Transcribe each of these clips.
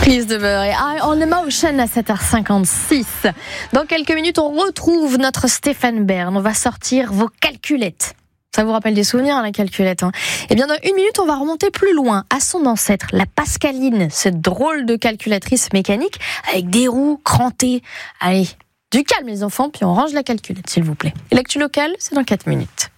Prise de beurre et Eye on Emotion à 7h56. Dans quelques minutes, on retrouve notre Stéphane Bern. On va sortir vos calculettes. Ça vous rappelle des souvenirs, la calculette, hein? Eh bien, dans une minute, on va remonter plus loin, à son ancêtre, la Pascaline, cette drôle de calculatrice mécanique avec des roues crantées. Allez, du calme les enfants, puis on range la calculette, s'il vous plaît. Et l'actu locale, c'est dans 4 minutes.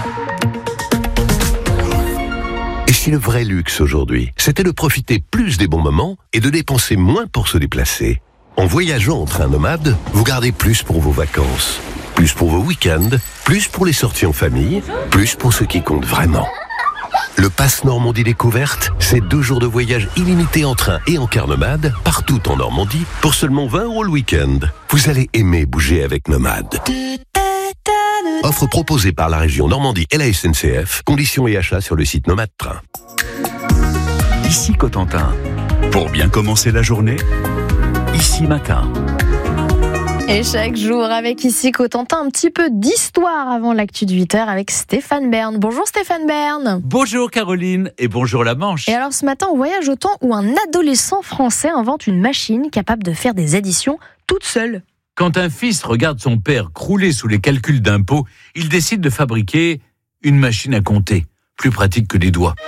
Et si le vrai luxe aujourd'hui, c'était de profiter plus des bons moments et de dépenser moins pour se déplacer? En voyageant en train nomade, vous gardez plus pour vos vacances, plus pour vos week-ends, plus pour les sorties en famille, plus pour ce qui compte vraiment. Le Pass Normandie Découverte, c'est 2 jours de voyage illimité en train et en car nomade, partout en Normandie, pour seulement 20 € le week-end. Vous allez aimer bouger avec Nomade. Offre proposée par la région Normandie et la SNCF. Conditions et achats sur le site Nomade Train. Ici Cotentin. Pour bien commencer la journée, Ici Matin. Et chaque jour, avec ici Cotentin, un petit peu d'histoire avant l'actu de 8h avec Stéphane Bern. Bonjour Stéphane Bern. Bonjour Caroline et bonjour la Manche. Et alors ce matin, on voyage au temps où un adolescent français invente une machine capable de faire des additions toute seule. Quand un fils regarde son père crouler sous les calculs d'impôts, il décide de fabriquer une machine à compter, plus pratique que des doigts.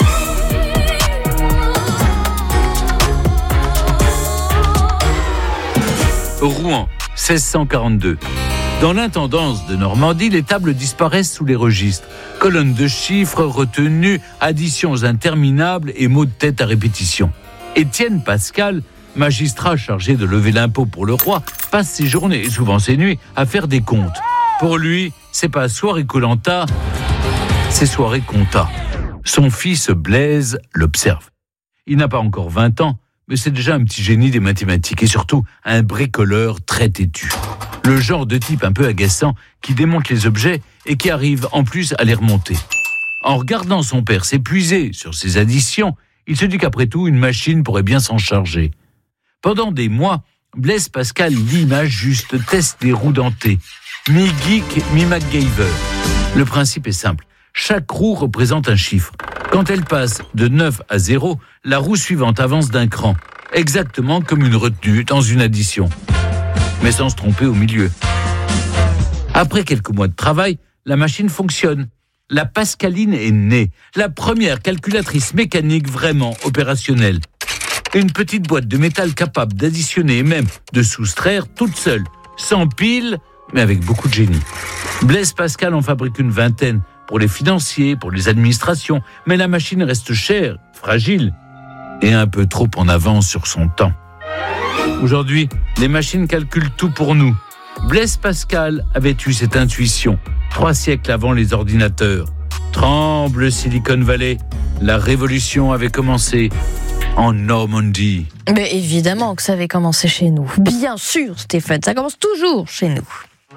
Rouen, 1642. Dans l'intendance de Normandie, les tables disparaissent sous les registres. Colonnes de chiffres retenues, additions interminables et mots de tête à répétition. Étienne Pascal, magistrat chargé de lever l'impôt pour le roi, passe ses journées, et souvent ses nuits, à faire des comptes. Pour lui, c'est pas soirée Koh-Lanta, c'est soirée compta. Son fils Blaise l'observe. Il n'a pas encore 20 ans, mais c'est déjà un petit génie des mathématiques et surtout un bricoleur très têtu. Le genre de type un peu agaçant qui démonte les objets et qui arrive en plus à les remonter. En regardant son père s'épuiser sur ses additions, il se dit qu'après tout, une machine pourrait bien s'en charger. Pendant des mois, Blaise Pascal l'image juste, teste des roues dentées. Mi-geek, mi-MacGyver. Le principe est simple. Chaque roue représente un chiffre. Quand elle passe de 9 à 0, la roue suivante avance d'un cran. Exactement comme une retenue dans une addition. Mais sans se tromper au milieu. Après quelques mois de travail, la machine fonctionne. La Pascaline est née. La première calculatrice mécanique vraiment opérationnelle. Une petite boîte de métal capable d'additionner et même de soustraire toute seule, sans pile, mais avec beaucoup de génie. Blaise Pascal en fabrique une vingtaine pour les financiers, pour les administrations, mais la machine reste chère, fragile et un peu trop en avance sur son temps. Aujourd'hui, les machines calculent tout pour nous. Blaise Pascal avait eu cette intuition 3 siècles avant les ordinateurs. Tremble Silicon Valley, la révolution avait commencé en Normandie. Mais évidemment que ça avait commencé chez nous. Bien sûr, Stéphane, ça commence toujours chez nous.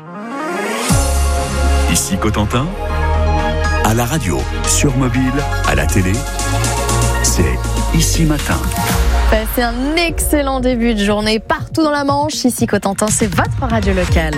Ici Cotentin. À la radio, sur mobile, à la télé, c'est Ici Matin. Passez un excellent début de journée partout dans la Manche. Ici Cotentin, c'est votre radio locale.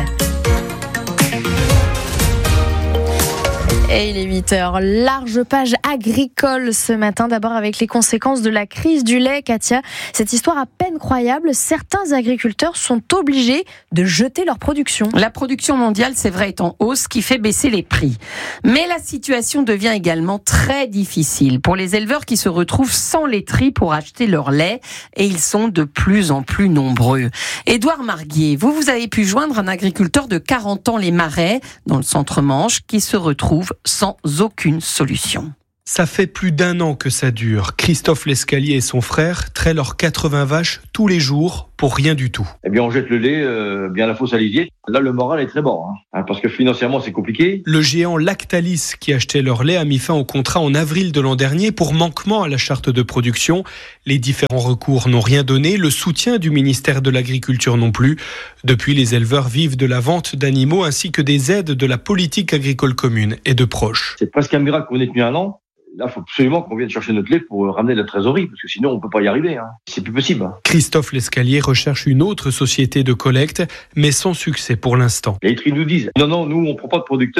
Et il est 8h, large page agricole ce matin, d'abord avec les conséquences de la crise du lait, Katia. Cette histoire à peine croyable, certains agriculteurs sont obligés de jeter leur production. La production mondiale, c'est vrai, est en hausse, ce qui fait baisser les prix. Mais la situation devient également très difficile pour les éleveurs qui se retrouvent sans laiterie pour acheter leur lait, et ils sont de plus en plus nombreux. Édouard Marguier, vous avez pu joindre un agriculteur de 40 ans les Marais, dans le centre-Manche, qui se retrouve sans aucune solution. Ça fait plus d'1 an que ça dure. Christophe Lescalier et son frère traient leurs 80 vaches tous les jours pour rien du tout. Eh bien, on jette le lait bien à la fosse à lisier. Là, le moral est très bas, parce que financièrement, c'est compliqué. Le géant Lactalis, qui achetait leur lait, a mis fin au contrat en avril de l'an dernier pour manquement à la charte de production. Les différents recours n'ont rien donné, le soutien du ministère de l'Agriculture non plus. Depuis, les éleveurs vivent de la vente d'animaux ainsi que des aides de la politique agricole commune et de proches. C'est presque un miracle qu'on ait tenu 1 an. Là, il faut absolument qu'on vienne chercher notre lait pour ramener de la trésorerie, parce que sinon, on ne peut pas y arriver. C'est plus possible. Christophe Lescalier recherche une autre société de collecte, mais sans succès pour l'instant. Les laiteries nous disent, non, nous, on ne prend pas de producteurs.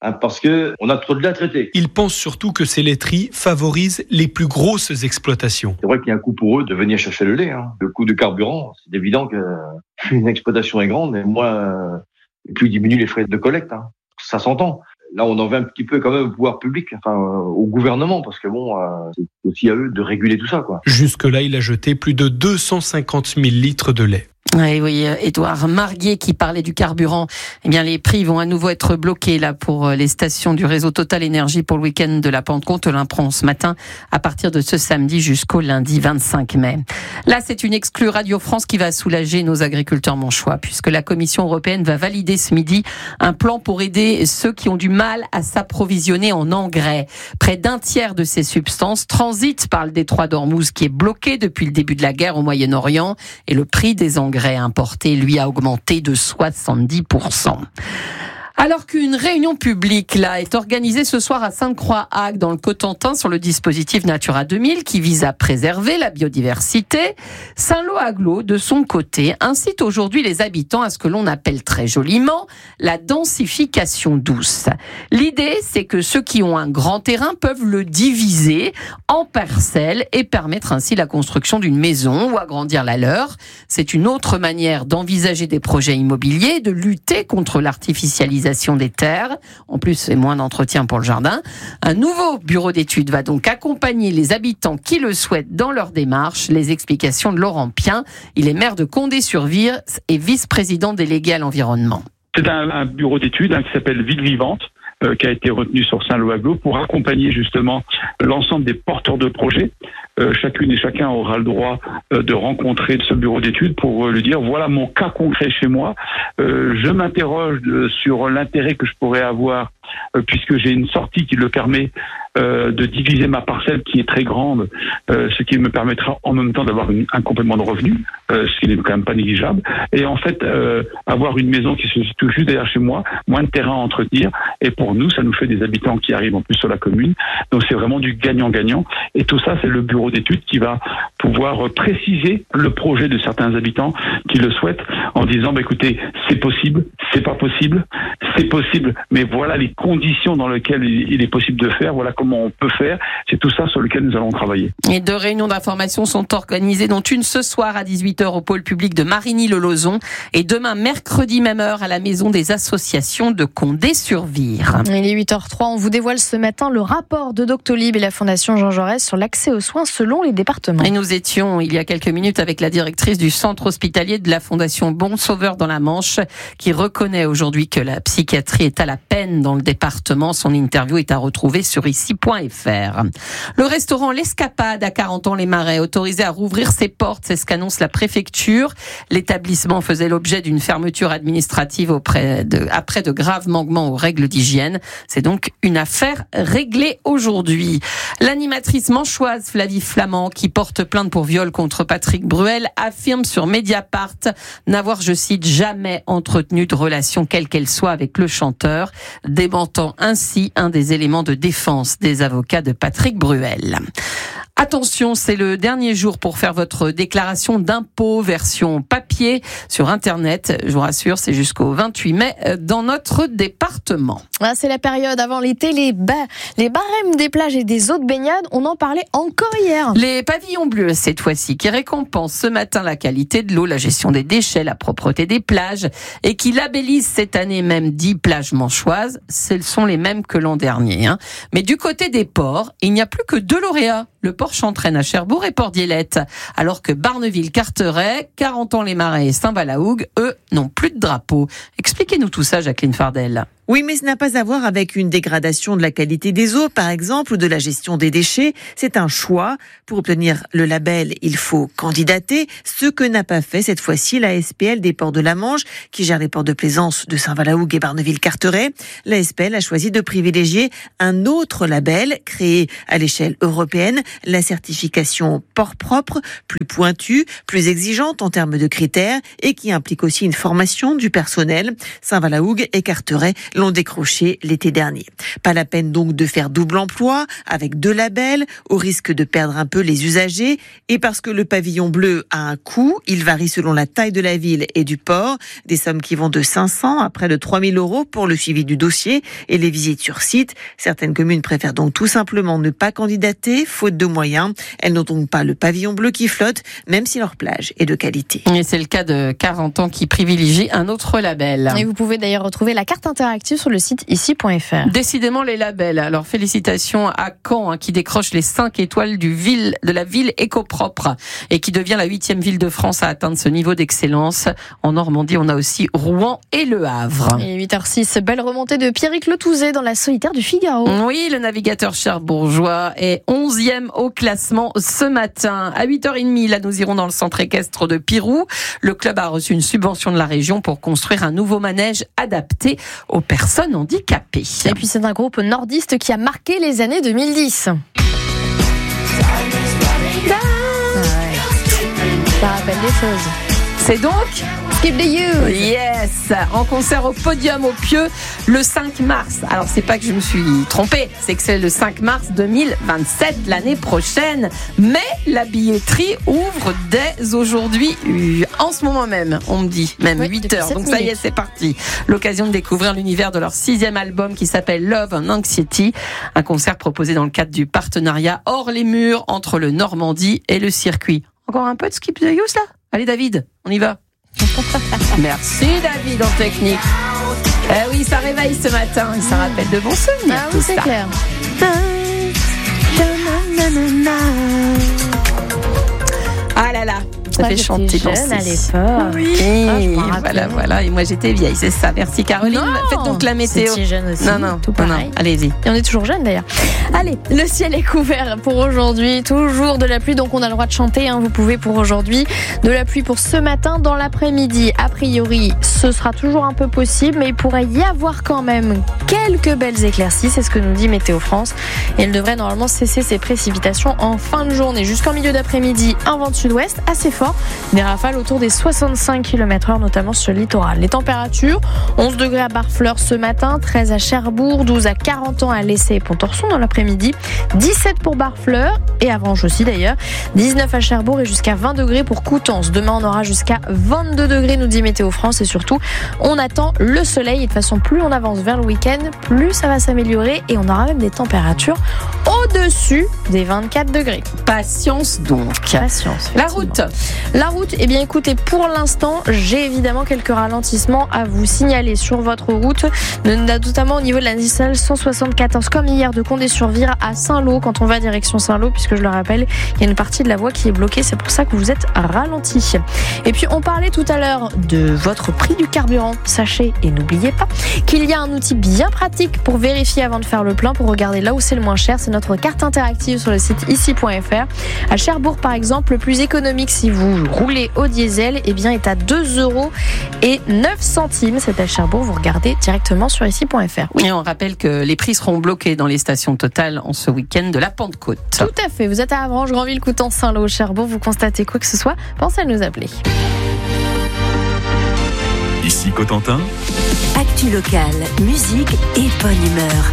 parce que on a trop de lait à traiter. Il pense surtout que ces laiteries favorisent les plus grosses exploitations. C'est vrai qu'il y a un coût pour eux de venir chercher le lait. Le coût de carburant, c'est évident qu'une exploitation est grande, et plus ils diminuent les frais de collecte. Ça s'entend. Là, on en veut un petit peu quand même au pouvoir public, au gouvernement, parce que c'est aussi à eux de réguler tout ça, quoi. Jusque-là, il a jeté plus de 250 000 litres de lait. Oui, Édouard Marguet qui parlait du carburant. Eh bien, les prix vont à nouveau être bloqués là pour les stations du réseau Total Énergie pour le week-end de la Pentecôte. L'imprend ce matin à partir de ce samedi jusqu'au lundi 25 mai. Là, c'est une exclue Radio France qui va soulager nos agriculteurs monchois, puisque la Commission européenne va valider ce midi un plan pour aider ceux qui ont du mal à s'approvisionner en engrais. Près d'un tiers de ces substances transitent par le détroit d'Ormuz qui est bloqué depuis le début de la guerre au Moyen-Orient, et le prix des engrais importé, lui, a augmenté de 70%. Alors qu'une réunion publique là est organisée ce soir à Sainte-Croix-Hague dans le Cotentin sur le dispositif Natura 2000 qui vise à préserver la biodiversité, Saint-Lô-Aglo, de son côté, incite aujourd'hui les habitants à ce que l'on appelle très joliment la densification douce. L'idée, c'est que ceux qui ont un grand terrain peuvent le diviser en parcelles et permettre ainsi la construction d'une maison ou agrandir la leur. C'est une autre manière d'envisager des projets immobiliers, de lutter contre l'artificialisation des terres. En plus, c'est moins d'entretien pour le jardin. Un nouveau bureau d'études va donc accompagner les habitants qui le souhaitent dans leur démarche. Les explications de Laurent Pien. Il est maire de Condé-sur-Vire et vice-président délégué à l'environnement. C'est un bureau d'études qui s'appelle Ville Vivante, qui a été retenu sur Saint-Lô-Aglo pour accompagner justement l'ensemble des porteurs de projets. Chacune et chacun aura le droit de rencontrer ce bureau d'études pour lui dire voilà mon cas concret chez moi. Je m'interroge sur l'intérêt que je pourrais avoir puisque j'ai une sortie qui le permet de diviser ma parcelle qui est très grande, ce qui me permettra en même temps d'avoir un complément de revenu, ce qui n'est quand même pas négligeable. Et en fait, avoir une maison qui se situe juste derrière chez moi, moins de terrain à entretenir, et pour nous, ça nous fait des habitants qui arrivent en plus sur la commune. Donc c'est vraiment du gagnant-gagnant. Et tout ça, c'est le bureau d'études qui va pouvoir préciser le projet de certains habitants qui le souhaitent en disant, écoutez, c'est possible, c'est pas possible, c'est possible, mais voilà les conditions dans lesquelles il est possible de faire, voilà comment on peut faire. C'est tout ça sur lequel nous allons travailler. Et 2 réunions d'information sont organisées, dont une ce soir à 18h au pôle public de Marigny-le-Lauzon et demain mercredi même heure à la maison des associations de Condé-sur-Vire. Il est 8h03, on vous dévoile ce matin le rapport de Doctolib et la Fondation Jean Jaurès sur l'accès aux soins selon les départements. Et nous étions il y a quelques minutes avec la directrice du centre hospitalier de la Fondation Bon Sauveur dans la Manche qui reconnaît aujourd'hui que la psychiatrie est à la peine dans le département. Son interview est à retrouver sur ici.fr. Le restaurant L'Escapade à 40 ans les Marais, autorisé à rouvrir ses portes, c'est ce qu'annonce la préfecture. L'établissement faisait l'objet d'une fermeture administrative après de graves manquements aux règles d'hygiène. C'est donc une affaire réglée aujourd'hui. L'animatrice manchoise Flavie Flamand, qui porte plainte pour viol contre Patrick Bruel, affirme sur Mediapart n'avoir, je cite, jamais entretenu de relation quelle qu'elle soit avec le chanteur, démentant ainsi un des éléments de défense des avocats de Patrick Bruel. Attention, c'est le dernier jour pour faire votre déclaration d'impôt version papier sur Internet. Je vous rassure, c'est jusqu'au 28 mai dans notre département. Ah, c'est la période avant l'été, les barèmes des plages et des eaux de baignade, on en parlait encore hier. Les pavillons bleus, cette fois-ci, qui récompensent ce matin la qualité de l'eau, la gestion des déchets, la propreté des plages et qui labellisent cette année même 10 plages manchoises. Ce sont les mêmes que l'an dernier. Mais du côté des ports, il n'y a plus que 2 lauréats. Le port Chantraine à Cherbourg et Port-Diélette. Alors que Barneville-Carteret, 40 ans les Marais et Saint-Valahougue, eux, n'ont plus de drapeau. Expliquez-nous tout ça, Jacqueline Fardel. Oui, mais ce n'a pas à voir avec une dégradation de la qualité des eaux, par exemple, ou de la gestion des déchets. C'est un choix. Pour obtenir le label, il faut candidater, ce que n'a pas fait cette fois-ci la SPL des ports de la Manche, qui gère les ports de plaisance de Saint-Valahougue et Barneville-Carteret. La SPL a choisi de privilégier un autre label, créé à l'échelle européenne, la certification port propre, plus pointue, plus exigeante en termes de critères, et qui implique aussi une formation du personnel. Saint-Valahougue et Carteret l'ont décroché l'été dernier. Pas la peine donc de faire double emploi avec 2 labels, au risque de perdre un peu les usagers. Et parce que le pavillon bleu a un coût, il varie selon la taille de la ville et du port. Des sommes qui vont de 500 à près de 3 000 € pour le suivi du dossier et les visites sur site. Certaines communes préfèrent donc tout simplement ne pas candidater, faute de moyens. Elles n'ont donc pas le pavillon bleu qui flotte, même si leur plage est de qualité. Et c'est le cas de 40 ans qui privilégie un autre label. Et vous pouvez d'ailleurs retrouver la carte interactive sur le site ici.fr. Décidément les labels. Alors félicitations à Caen qui décroche les 5 étoiles de la ville éco-propre et qui devient la 8e ville de France à atteindre ce niveau d'excellence. En Normandie, on a aussi Rouen et Le Havre. Et 8h06, belle remontée de Pierrick Letouzet dans la solitaire du Figaro. Oui, le navigateur cherbourgeois est 11e au classement ce matin. À 8h30, là, nous irons dans le centre équestre de Pirou. Le club a reçu une subvention de la région pour construire un nouveau manège adapté aux personnes handicapées. Et puis c'est un groupe nordiste qui a marqué les années 2010. Ça rappelle des choses. C'est donc Skip the You. Yes, en concert au Podium au Pieux le 5 mars. Alors c'est pas que je me suis trompée, c'est que c'est le 5 mars 2027, l'année prochaine. Mais la billetterie ouvre dès aujourd'hui, en ce moment même, on me dit, même oui, 8h. Donc ça y est, c'est parti. L'occasion de découvrir l'univers de leur 6e album qui s'appelle Love and Anxiety. Un concert proposé dans le cadre du partenariat hors les murs entre le Normandie et le circuit. Encore un peu de Skip the Use là ? Allez David, on y va. Merci David en technique. Eh oui, ça réveille ce matin, ça rappelle de bons souvenirs. Ah oui, c'est clair. Ah là là, ça fait chanter dans jeune à l'époque. Oui, voilà. Et moi j'étais vieille, c'est ça. Merci Caroline. Non, faites donc la météo. C'était jeune aussi. Non, tout pareil. Allez-y. Et on est toujours jeune d'ailleurs. Allez, le ciel est couvert pour aujourd'hui. Toujours de la pluie, donc on a le droit de chanter. Vous pouvez pour aujourd'hui. De la pluie pour ce matin. Dans l'après-midi, a priori, ce sera toujours un peu possible, mais il pourrait y avoir quand même quelques belles éclaircies. C'est ce que nous dit Météo France. Et elle devrait normalement cesser ses précipitations en fin de journée. Jusqu'en milieu d'après-midi, un vent de sud-ouest assez fort. Des rafales autour des 65 km/h, notamment sur le littoral. Les températures, 11 degrés à Barfleur ce matin, 13 à Cherbourg, 12 à 40 ans à Lessay et Pontorson dans l'après-midi, 17 pour Barfleur et Avranches aussi d'ailleurs, 19 à Cherbourg et jusqu'à 20 degrés pour Coutances. Demain, on aura jusqu'à 22 degrés, nous dit Météo France, et surtout, on attend le soleil. Et de toute façon, plus on avance vers le week-end, plus ça va s'améliorer et on aura même des températures au-dessus des 24 degrés. Patience donc. Patience. La route, eh bien écoutez, pour l'instant, j'ai évidemment quelques ralentissements à vous signaler sur votre route, notamment au niveau de la nationale 174, comme hier, de Condé-sur-Vire à Saint-Lô, quand on va direction Saint-Lô, puisque je le rappelle, il y a une partie de la voie qui est bloquée, c'est pour ça que vous êtes ralenti. Et puis on parlait tout à l'heure de votre prix du carburant. Sachez et n'oubliez pas qu'il y a un outil bien pratique pour vérifier avant de faire le plein, pour regarder là où c'est le moins cher, c'est notre carte interactive sur le site ici.fr. À Cherbourg par exemple, le plus économique si vous roulez au diesel, eh bien, est à 2,09 €. C'est à Cherbourg, vous regardez directement sur ici.fr. Oui. Et on rappelle que les prix seront bloqués dans les stations Total en ce week-end de la Pentecôte. Tout à fait, vous êtes à Avranches, Granville, Coutances, Saint-Lô, Cherbourg, vous constatez quoi que ce soit, pensez à nous appeler. Ici Cotentin. Actu locale, musique et bonne humeur.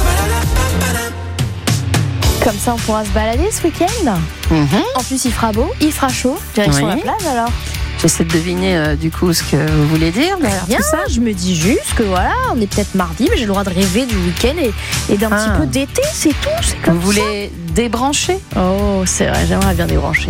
Comme ça, on pourra se balader ce week-end. En plus, il fera beau, il fera chaud. Direction la plage alors. J'essaie de deviner du coup ce que vous voulez dire. Rien, tout ça, je me dis juste que voilà, on est peut-être mardi, mais j'ai le droit de rêver du week-end et d'un petit peu d'été, c'est tout. C'est comme vous voulez débrancher? Oh, c'est vrai, j'aimerais bien débrancher.